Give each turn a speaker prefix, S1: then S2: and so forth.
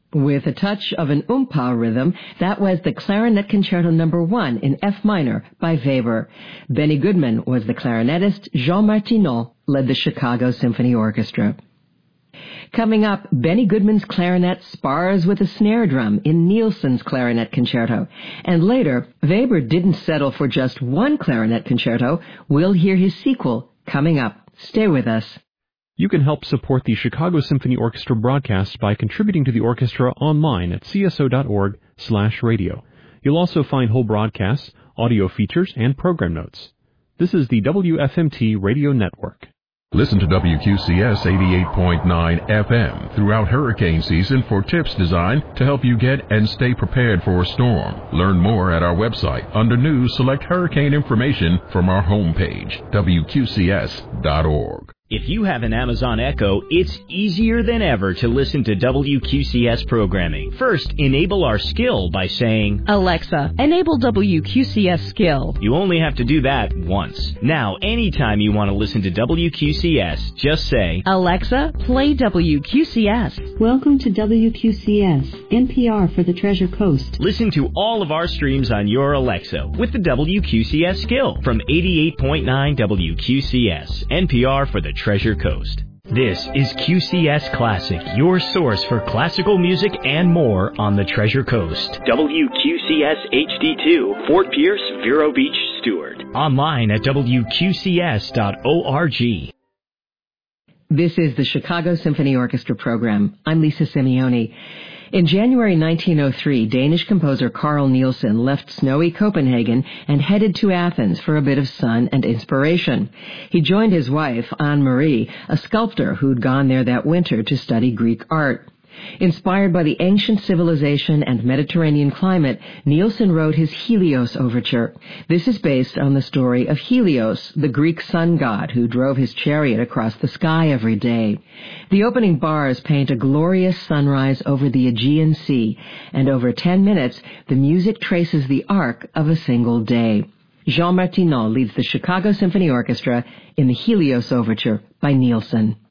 S1: With a touch of an umpa rhythm, that was the Clarinet Concerto No. 1 in F minor by Weber. Benny Goodman was the clarinetist. Jean Martineau led the Chicago Symphony Orchestra. Coming up, Benny Goodman's clarinet spars with a snare drum in Nielsen's Clarinet Concerto. And later, Weber didn't settle for just one clarinet concerto. We'll hear his sequel coming up. Stay with us.
S2: You can help support the Chicago Symphony Orchestra broadcast by contributing to the orchestra online at cso.org/radio. You'll also find whole broadcasts, audio features, and program notes. This is the WFMT Radio Network.
S3: Listen to WQCS 88.9 FM throughout hurricane season for tips designed to help you get and stay prepared for a storm. Learn more at our website. Under News, select Hurricane Information from our homepage, WQCS.org.
S4: If you have an Amazon Echo, it's easier than ever to listen to WQCS programming. First, enable our skill by saying,
S5: Alexa, enable WQCS skill.
S4: You only have to do that once. Now, anytime you want to listen to WQCS, just say,
S5: Alexa, play WQCS.
S6: Welcome to WQCS, NPR for the Treasure Coast.
S4: Listen to all of our streams on your Alexa with the WQCS skill from 88.9 WQCS, NPR for the Treasure Coast. This is QCS Classic, your source for classical music and more on the Treasure Coast. WQCS HD2, Fort Pierce, Vero Beach, Stewart. Online at WQCS.org.
S1: This is the Chicago Symphony Orchestra program. I'm Lisa Simeoni. In January 1903, Danish composer Carl Nielsen left snowy Copenhagen and headed to Athens for a bit of sun and inspiration. He joined his wife, Anne-Marie, a sculptor who'd gone there that winter to study Greek art. Inspired by the ancient civilization and Mediterranean climate, Nielsen wrote his Helios Overture. This is based on the story of Helios, the Greek sun god who drove his chariot across the sky every day. The opening bars paint a glorious sunrise over the Aegean Sea, and over 10 minutes, the music traces the arc of a single day. Jean Martineau leads the Chicago Symphony Orchestra in the Helios Overture by Nielsen.